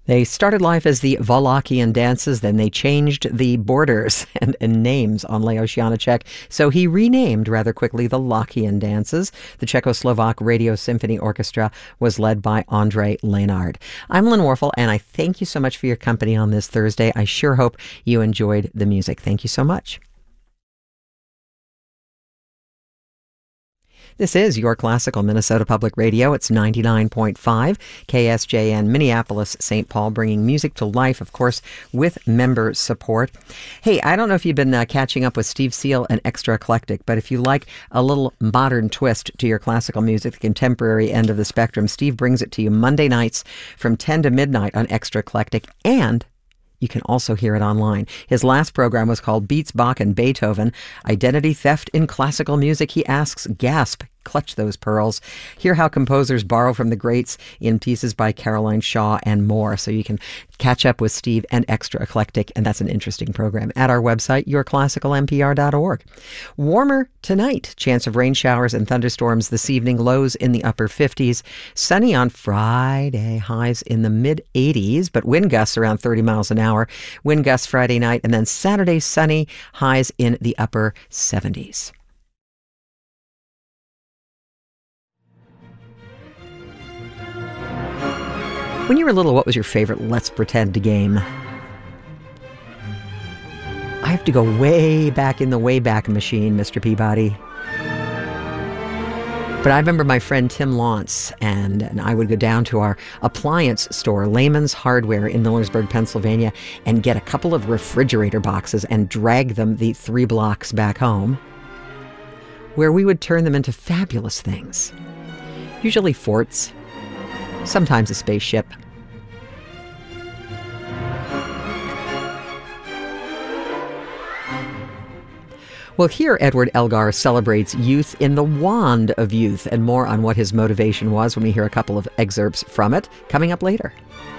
They started life as the Wallachian dances, then they changed the borders and names on Leos Janáček, so he renamed rather quickly the Lachian dances. The Czechoslovak Radio Symphony Orchestra was led by André Lénard. I'm Lynn Warfel, and I thank you so much for your company on this Thursday. I sure hope you enjoyed the music. Thank you so much. This is your classical Minnesota Public Radio. It's 99.5 KSJN Minneapolis, St. Paul, bringing music to life, of course, with member support. Hey, I don't know if you've been catching up with Steve Seal and Extra Eclectic, but if you like a little modern twist to your classical music, the contemporary end of the spectrum, Steve brings it to you Monday nights from 10 to midnight on Extra Eclectic, and you can also hear it online. His last program was called Beats, Bach, and Beethoven, Identity Theft in Classical Music. He asks, gasp, clutch those pearls. Hear how composers borrow from the greats in pieces by Caroline Shaw and more. So you can catch up with Steve and Extra Eclectic, and that's an interesting program, at our website, yourclassicalmpr.org. Warmer tonight. Chance of rain showers and thunderstorms this evening. Lows in the upper 50s. Sunny on Friday. Highs in the mid-80s, but wind gusts around 30 miles an hour. Wind gusts Friday night, and then Saturday sunny. Highs in the upper 70s. When you were little, what was your favorite Let's Pretend game? I have to go way back in the Wayback Machine, Mr. Peabody. But I remember my friend Tim Launce and I would go down to our appliance store, Lehman's Hardware in Millersburg, Pennsylvania, and get a couple of refrigerator boxes and drag them the 3 blocks back home, where we would turn them into fabulous things. Usually forts, sometimes a spaceship. Well, here Edward Elgar celebrates youth in the wand of youth, and more on what his motivation was when we hear a couple of excerpts from it coming up later.